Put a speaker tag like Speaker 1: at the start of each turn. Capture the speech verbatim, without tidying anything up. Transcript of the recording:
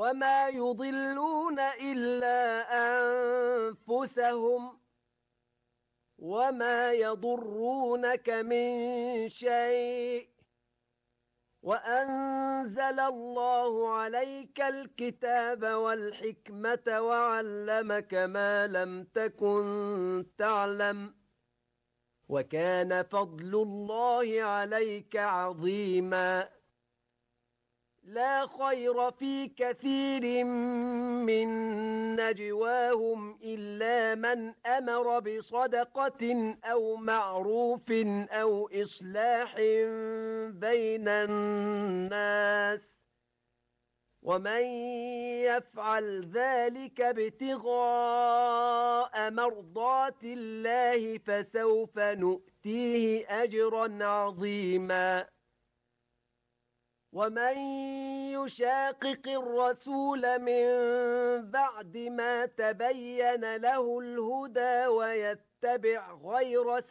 Speaker 1: وما يضلون إلا أنفسهم وما يضرونك من شيء وأنزل الله عليك الكتاب والحكمة وعلمك ما لم تكن تعلم وكان فضل الله عليك عظيما لا خير في كثير من نجواهم إلا من أمر بصدقة أو معروف أو إصلاح بين الناس ومن يفعل ذلك ابتغاء مرضات الله فسوف نؤتيه أجرا عظيما ومن يشاقق الرسول من بعد ما تبين له الهدى ويتبع غير